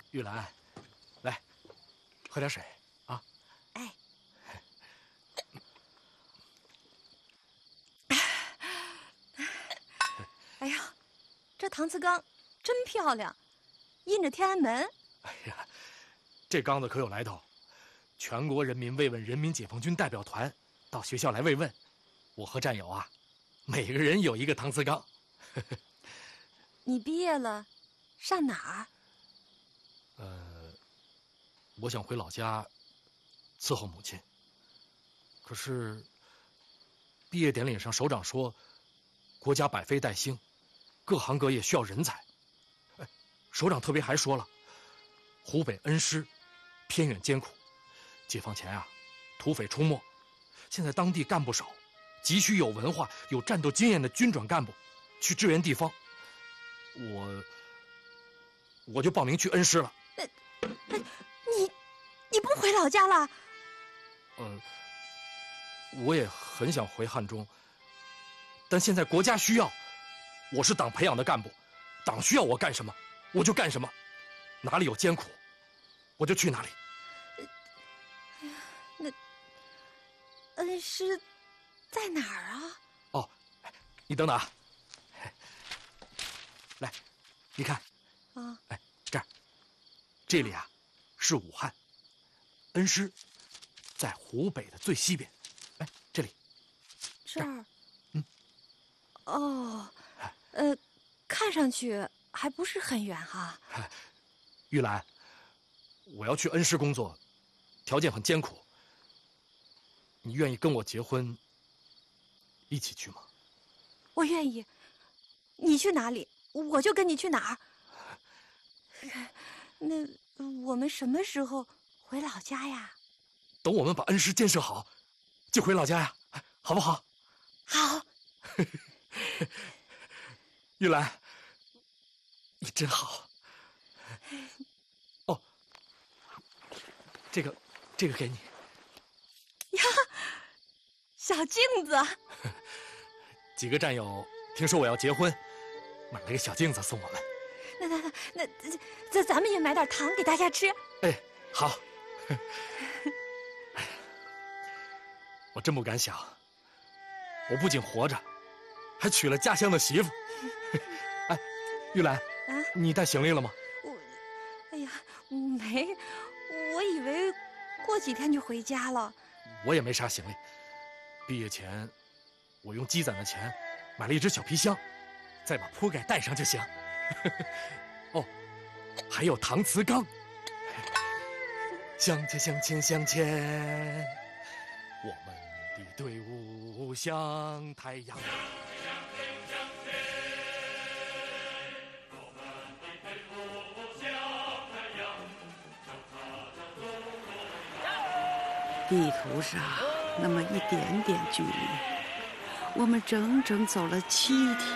玉兰，来，喝点水啊。 哎。哎呀，这搪瓷缸真漂亮，印着天安门。 哎呀，这缸子可有来头，全国人民慰问人民解放军代表团到学校来慰问，我和战友啊，每个人有一个搪瓷缸。 你毕业了，上哪儿？ 我想回老家伺候母亲。可是毕业典礼上，首长说，国家百废待兴，各行各业需要人才。首长特别还说了，湖北恩施偏远艰苦，解放前啊，土匪出没，现在当地干部少，急需有文化、有战斗经验的军转干部去支援地方。我就报名去恩施了。 你不回老家了？ 我也很想回汉中，但现在国家需要，我是党培养的干部，党需要我干什么，我就干什么，哪里有艰苦，我就去哪里。 哎呀，那恩施在哪儿啊？ 哦，你等等啊，来，你看， 啊， 哎，这儿，这里啊，是武汉，恩施在湖北的最西边。哎，这里， 这儿， 哦， 看上去还不是很远哈。 玉兰，我要去恩施工作，条件很艰苦，你愿意跟我结婚，一起去吗？ 我愿意，你去哪里，我就跟你去哪儿。那我们什么时候回老家呀？ 等我们把恩施建设好，就回老家呀，好不好？ 好。 玉兰，你真好。哦，这个给你。 呀，小镜子。 几个战友听说我要结婚，买了个小镜子送我们。 那咱们也买点糖给大家吃。 哎，好。我真不敢想，我不仅活着，还娶了家乡的媳妇。哎，玉兰，你带行李了吗？ 哎呀，没，我以为过几天就回家了。 我也没啥行李，毕业前我用积攒的钱买了一只小皮箱，再把铺盖带上就行。哦，还有搪瓷缸。向前向前向前，我们的队伍像太阳。 地图上那么一点点距离，我们整整走了7天。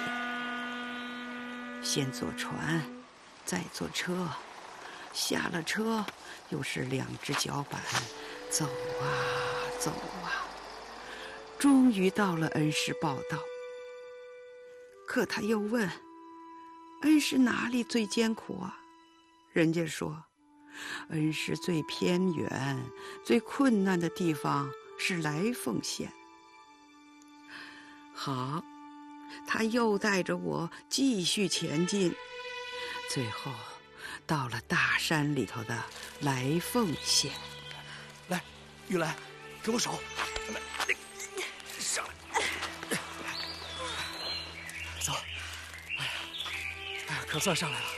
先坐船，再坐车，下了车又是2只脚板，走啊走啊，终于到了恩施报道。可他又问，恩施哪里最艰苦啊？人家说，恩施最偏远、最困难的地方是来凤县。好，他又带着我继续前进，最后到了大山里头的来凤县。 来，玉兰，给我手，来，上来，走。哎呀，可算上来了。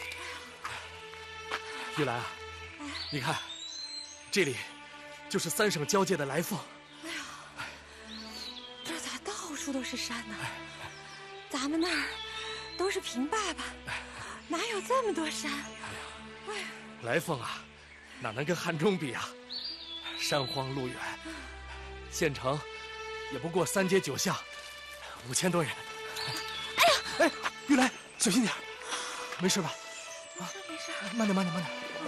玉兰啊，你看，这里就是3省交界的来凤。 哎呀，这咋到处都是山呢？咱们那儿都是平坝坝，哪有这么多山？哎呀， 来凤啊，哪能跟汉中比啊？山荒路远，县城也不过3街9巷，5000多人。哎呀，哎，玉兰，小心点，没事吧？ 没事， 慢点，慢点，慢点。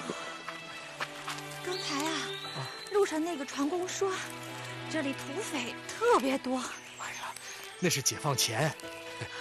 刚才路上那个船工说，这里土匪特别多。 哎呀，那是解放前，